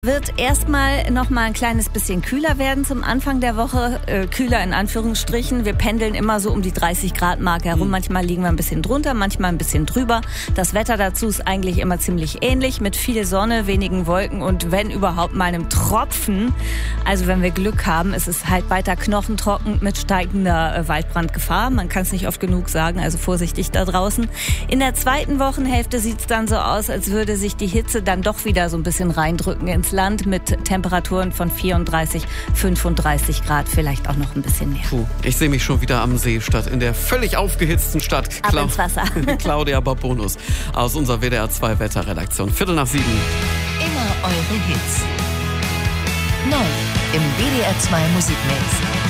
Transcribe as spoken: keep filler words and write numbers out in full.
Wird erstmal noch mal ein kleines bisschen kühler werden zum Anfang der Woche. Äh, kühler in Anführungsstrichen. Wir pendeln immer so um die dreißig Grad Marke herum. Mhm. Manchmal liegen wir ein bisschen drunter, manchmal ein bisschen drüber. Das Wetter dazu ist eigentlich immer ziemlich ähnlich mit viel Sonne, wenigen Wolken und wenn überhaupt mal einem Tropfen. Also wenn wir Glück haben, ist es halt weiter knochentrocken mit steigender äh, Waldbrandgefahr. Man kann es nicht oft genug sagen, also vorsichtig da draußen. In der zweiten Wochenhälfte sieht es dann so aus, als würde sich die Hitze dann doch wieder so ein bisschen reindrücken ins Land mit Temperaturen von vierunddreißig, fünfunddreißig Grad, vielleicht auch noch ein bisschen mehr. Puh, ich sehe mich schon wieder am See statt in der völlig aufgehitzten Stadt. Ab ins Wasser. Claudia Bobonus aus unserer W D R zwei Wetterredaktion. Viertel nach sieben. Immer eure Hits. Neu im W D R zwei Musikmix.